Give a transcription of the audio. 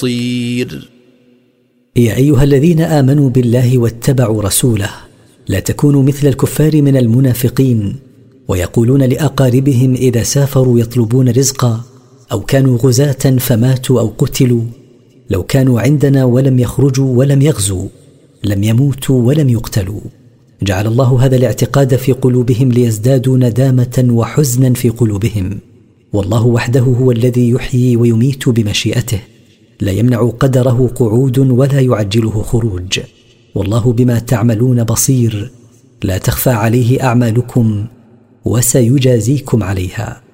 طير. يا أيها الذين آمنوا بالله واتبعوا رسوله لا تكونوا مثل الكفار من المنافقين، ويقولون لأقاربهم إذا سافروا يطلبون رزقا أو كانوا غزاة فماتوا أو قتلوا: لو كانوا عندنا ولم يخرجوا ولم يغزوا لم يموتوا ولم يقتلوا. جعل الله هذا الاعتقاد في قلوبهم ليزدادوا ندامة وحزنا في قلوبهم. والله وحده هو الذي يحيي ويميت بمشيئته، لا يمنع قدره قعود ولا يعجله خروج. والله بما تعملون بصير، لا تخفى عليه أعمالكم وسيجازيكم عليها.